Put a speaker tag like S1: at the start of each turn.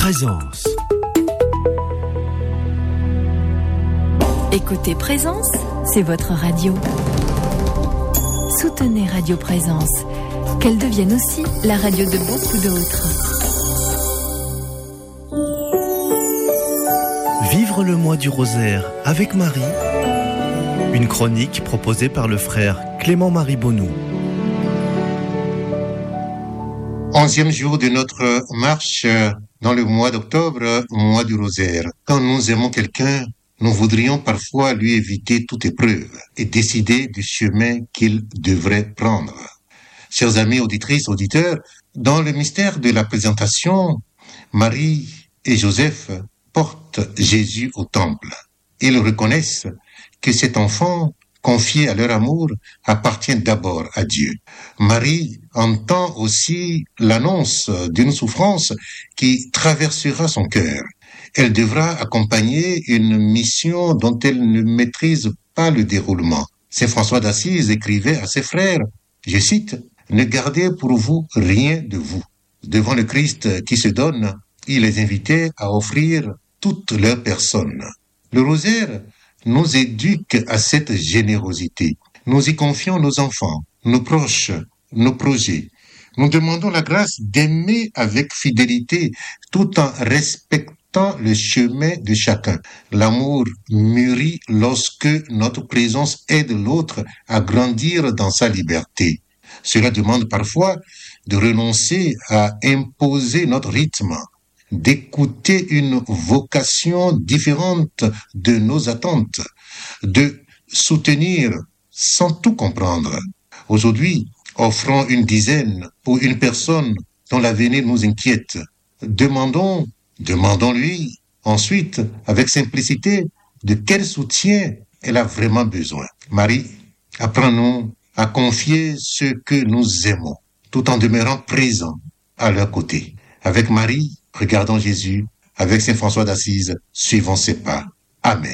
S1: Présence.
S2: Écoutez Présence, c'est votre radio. Soutenez Radio Présence, qu'elle devienne aussi la radio de beaucoup d'autres.
S3: Vivre le mois du rosaire avec Marie. Une chronique proposée par le frère Clément-Marie Bonnou.
S4: 11e jour de notre marche dans le mois d'octobre, mois du rosaire. Quand nous aimons quelqu'un, nous voudrions parfois lui éviter toute épreuve et décider du chemin qu'il devrait prendre. Chers amis auditrices, auditeurs, dans le mystère de la présentation, Marie et Joseph portent Jésus au temple. Ils reconnaissent que cet enfant, confié à leur amour, appartient d'abord à Dieu. Marie entend aussi l'annonce d'une souffrance qui traversera son cœur. Elle devra accompagner une mission dont elle ne maîtrise pas le déroulement. Saint François d'Assise écrivait à ses frères, je cite, « Ne gardez pour vous rien de vous ». Devant le Christ qui se donne, il les invitait à offrir toute leur personne. Le rosaire nous éduque à cette générosité. Nous y confions nos enfants, nos proches, nos projets. Nous demandons la grâce d'aimer avec fidélité tout en respectant le chemin de chacun. L'amour mûrit lorsque notre présence aide l'autre à grandir dans sa liberté. Cela demande parfois de renoncer à imposer notre rythme, d'écouter une vocation différente de nos attentes, de soutenir sans tout comprendre. Aujourd'hui, offrons une dizaine pour une personne dont l'avenir nous inquiète. Demandons-lui ensuite, avec simplicité, de quel soutien elle a vraiment besoin. Marie, apprends-nous à confier ce que nous aimons, tout en demeurant présents à leur côté. Avec Marie, regardons Jésus. Avec Saint François d'Assise, suivons ses pas. Amen.